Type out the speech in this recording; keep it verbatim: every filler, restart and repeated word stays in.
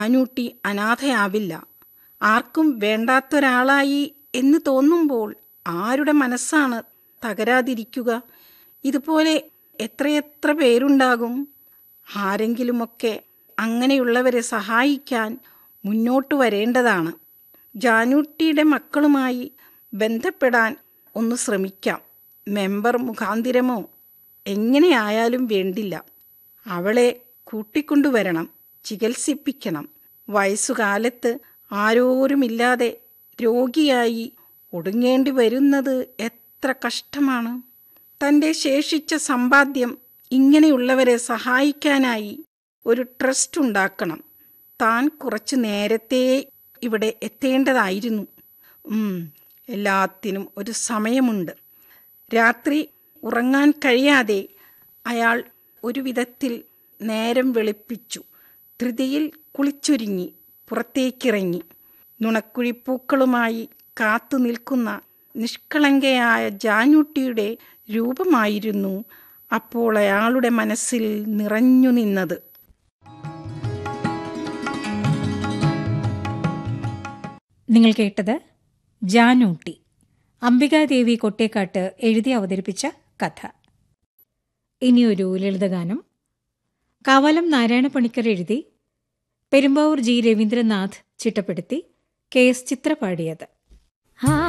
ജാനൂട്ടി അനാഥയാവില്ല. ആർക്കും വേണ്ടാത്തൊരാളായി എന്ന് തോന്നുമ്പോൾ ആരുടെ മനസ്സാണ് തകരാതിരിക്കുക? ഇതുപോലെ എത്രയെത്ര പേരുണ്ടാകും. ആരെങ്കിലുമൊക്കെ അങ്ങനെയുള്ളവരെ സഹായിക്കാൻ മുന്നോട്ട് വരേണ്ടതാണ്. ജാനൂട്ടിയുടെ മക്കളുമായി ബന്ധപ്പെടാൻ ഒന്ന് ശ്രമിക്കാം. മെമ്പർ മുഖാന്തിരമോ എങ്ങനെയായാലും വേണ്ടില്ല. അവളെ കൂട്ടിക്കൊണ്ടുവരണം, ചികിത്സിപ്പിക്കണം. വയസ്സുകാലത്ത് ആരോരുമില്ലാതെ രോഗിയായി ഒടുങ്ങേണ്ടി വരുന്നത് എത്ര കഷ്ടമാണ്. തൻ്റെ ശേഷിച്ച സമ്പാദ്യം ഇങ്ങനെയുള്ളവരെ സഹായിക്കാനായി ഒരു ട്രസ്റ്റ് ഉണ്ടാക്കണം. താൻ കുറച്ച് നേരത്തെ ഇവിടെ എത്തേണ്ടതായിരുന്നു. എല്ലാത്തിനും ഒരു സമയമുണ്ട്. രാത്രി ഉറങ്ങാൻ കഴിയാതെ അയാൾ ഒരു വിധത്തിൽ നേരം വെളുപ്പിച്ചു. ധൃതിയിൽ കുളിച്ചൊരുങ്ങി പുറത്തേക്കിറങ്ങി. നുണക്കുഴിപ്പൂക്കളുമായി കാത്തു നിൽക്കുന്ന നിഷ്കളങ്കയായ ജാനൂട്ടിയുടെ രൂപമായിരുന്നു അപ്പോൾ അയാളുടെ മനസ്സിൽ നിറഞ്ഞു നിന്നത്. നിങ്ങൾ കേട്ടത് ജാനൂട്ടി, അംബികാദേവി കൊട്ടേക്കാട്ട് എഴുതി അവതരിപ്പിച്ച കഥ. ഇനിയൊരു ലളിതഗാനം. കാവാലം നാരായണ പണിക്കർ എഴുതി Perumbavoor G Ravindranath ചിട്ടപ്പെടുത്തി K S ചിത്ര പാടിയത്.